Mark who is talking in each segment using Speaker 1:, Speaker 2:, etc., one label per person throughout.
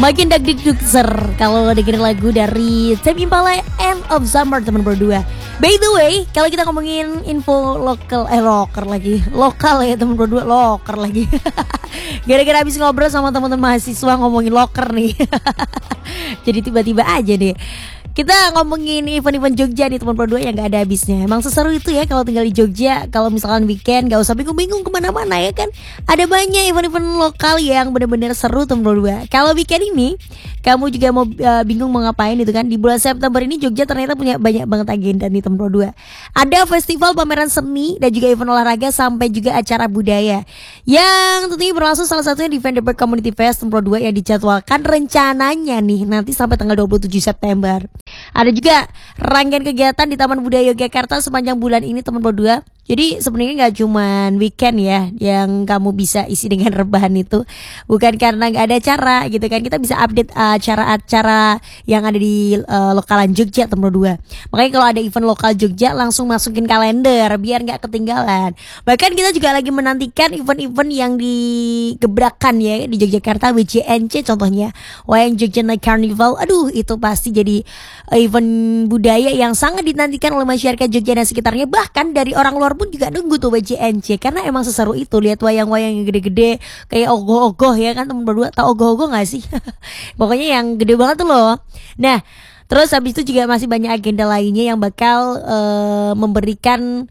Speaker 1: Makin dagdikdukser kalau dengerin lagu dari Tame Impala End of Summer teman berdua. By the way, kalau kita ngomongin info lokal lokal ya teman berdua, loker lagi. Gara-gara habis ngobrol sama teman-teman mahasiswa ngomongin loker nih. Jadi tiba-tiba aja deh kita ngomongin event-event Jogja nih teman berdua yang gak ada habisnya. Emang seseru itu ya kalau tinggal di Jogja. Kalau misalkan weekend gak usah bingung-bingung kemana-mana ya kan. Ada banyak event-event lokal yang benar-benar seru teman berdua. Kalau weekend ini kamu juga mau bingung mau ngapain itu kan. Di bulan September ini Jogja ternyata punya banyak banget agenda nih teman berdua. Ada festival pameran seni dan juga event olahraga sampai juga acara budaya. Yang tentunya berlangsung salah satunya di Vandenberg Community Fest teman berdua yang dijadwalkan rencananya nih nanti sampai tanggal 27 September. Ada juga rangkaian kegiatan di Taman Budaya Yogyakarta sepanjang bulan ini teman berdua. Jadi sebenarnya gak cuman weekend ya yang kamu bisa isi dengan rebahan itu. Bukan karena gak ada acara gitu kan. Kita bisa update acara-acara yang ada di lokalan Jogja teman berdua. Makanya kalau ada event lokal Jogja langsung masukin kalender biar gak ketinggalan. Bahkan kita juga lagi menantikan event-event yang digebrakan ya di Yogyakarta, WJNC contohnya, Wayang Jogja Night Carnival. Aduh itu pasti jadi event budaya yang sangat dinantikan oleh masyarakat Jogja dan sekitarnya. Bahkan dari orang luar pun juga nunggu tuh WJNC karena emang seseru itu lihat wayang-wayang yang gede-gede kayak ogoh-ogoh ya kan teman berdua. Tahu ogoh-ogoh gak sih? Pokoknya yang gede banget tuh loh. Nah terus habis itu juga masih banyak agenda lainnya yang bakal memberikan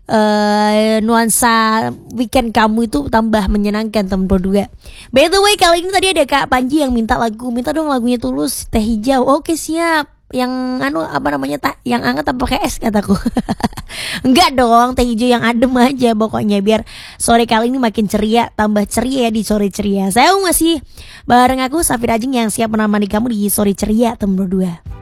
Speaker 1: nuansa weekend kamu itu tambah menyenangkan teman berdua. By the way kali ini tadi ada Kak Panji yang minta dong lagunya Tulus Teh Hijau. Oke siap. Yang yang anget apa pakai es kataku. Enggak dong, teh hijau yang adem aja pokoknya biar sore kali ini makin ceria, tambah ceria ya di sore ceria. Saya masih bareng aku Safir Ajeng yang siap menemani kamu di sore ceria teman berdua.